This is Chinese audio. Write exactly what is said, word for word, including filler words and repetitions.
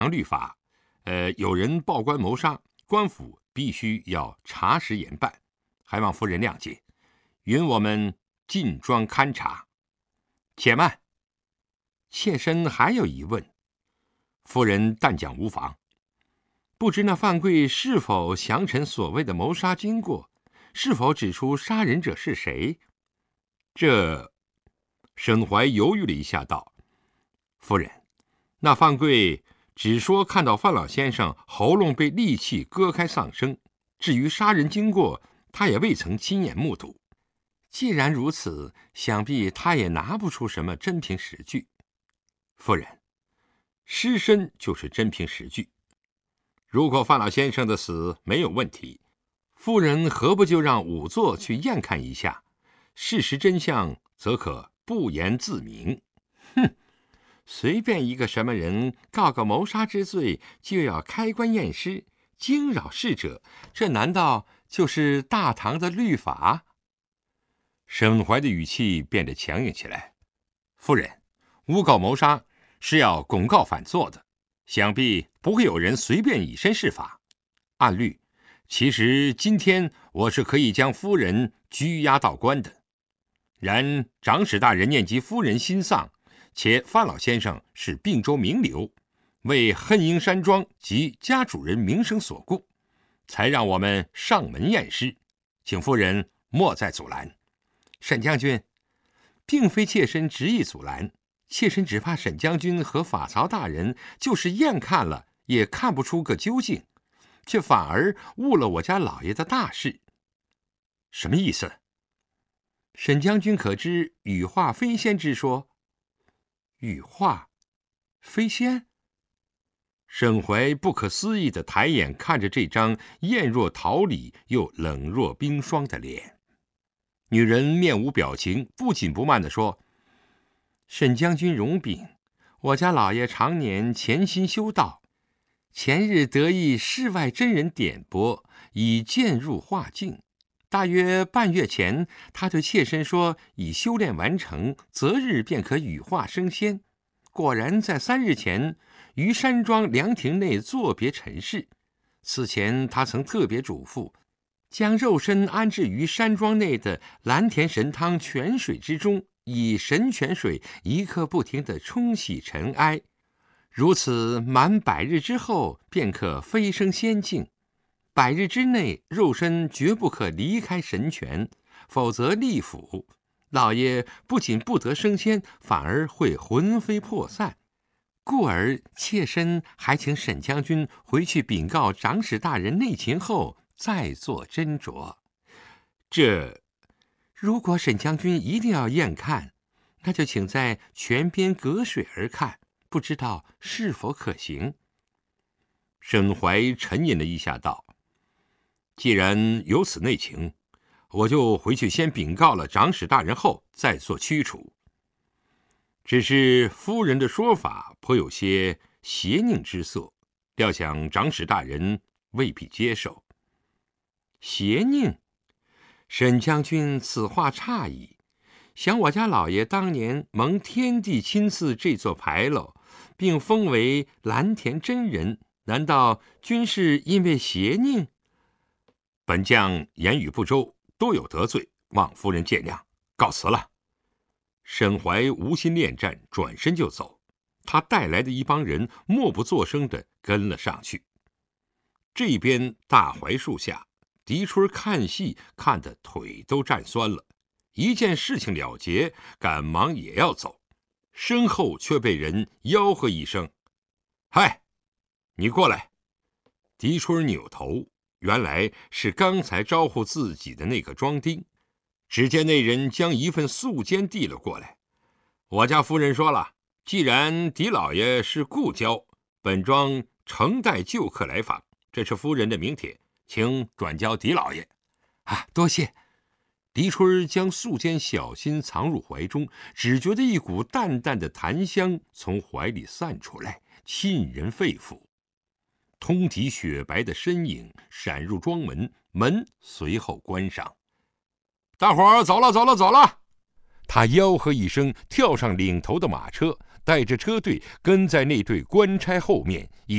律法，呃，有人报官谋杀，官府必须要查实严办，还望夫人谅解，允我们进庄勘察。且慢，妾身还有疑问。夫人但讲无妨。不知那范贵是否详陈所谓的谋杀经过，是否指出杀人者是谁？这，沈怀犹豫了一下，道：“夫人，那范贵只说看到范老先生喉咙被利器割开丧生，至于杀人经过，他也未曾亲眼目睹。既然如此，想必他也拿不出什么真凭实据。夫人，尸身就是真凭实据。如果范老先生的死没有问题，夫人何不就让仵作去验看一下？事实真相则可不言自明。哼，随便一个什么人告个谋杀之罪，就要开棺验尸，惊扰逝者，这难道就是大唐的律法？”沈怀的语气变得强硬起来。夫人，诬告谋杀是要公告反作的，想必不会有人随便以身试法。按律，其实今天我是可以将夫人拘押到官的。然长史大人念及夫人心丧，且范老先生是并州名流，为恨英山庄及家主人名声所顾，才让我们上门验尸，请夫人莫再阻拦。沈将军，并非妾身执意阻拦，妾身只怕沈将军和法曹大人就是验看了，也看不出个究竟，却反而误了我家老爷的大事。什么意思？沈将军可知羽化飞仙之说？羽化飞仙？沈怀不可思议的抬眼看着这张艳若桃李又冷若冰霜的脸。女人面无表情，不紧不慢地说：“沈将军容禀，我家老爷常年潜心修道，前日得意世外真人点拨，已渐入化境。大约半月前，他对妾身说，已修炼完成，择日便可羽化升仙。果然在三日前，于山庄凉亭内作别陈氏。此前他曾特别嘱咐，将肉身安置于山庄内的蓝田神汤泉水之中，以神泉水一刻不停地冲洗尘埃，如此满百日之后，便可飞升仙境。百日之内，肉身绝不可离开神泉，否则立府，老爷不仅不得升仙，反而会魂飞魄散。故而妾身还请沈将军回去禀告长史大人内情后，再做斟酌。这，如果沈将军一定要验看，那就请在泉边隔水而看，不知道是否可行。沈怀沉吟了一下，道：“既然有此内情，我就回去先禀告了长史大人后，再做驱除。只是夫人的说法颇有些邪佞之色，料想长史大人未必接受。”邪佞？沈将军此话差矣。想我家老爷当年蒙天地亲赐这座牌楼，并封为蓝田真人，难道均是因为邪佞？本将言语不周，多有得罪，望夫人见谅，告辞了。沈怀无心恋战，转身就走。他带来的一帮人默不作声地跟了上去。这边大槐树下，狄春看戏看得腿都站酸了，一见事情了结，赶忙也要走，身后却被人吆喝一声：“嗨，你过来！”狄春扭头，原来是刚才招呼自己的那个庄丁。只见那人将一份素笺递了过来：“我家夫人说了，既然狄老爷是故交，本庄诚待旧客来访，这是夫人的名帖，请转交狄老爷。”啊，多谢。狄春将素笺小心藏入怀中，只觉得一股淡淡的檀香从怀里散出来，沁人肺腑。通体雪白的身影闪入庄门，门随后关上。大伙儿走了走了走了！他吆喝一声，跳上领头的马车，带着车队跟在那队官差后面，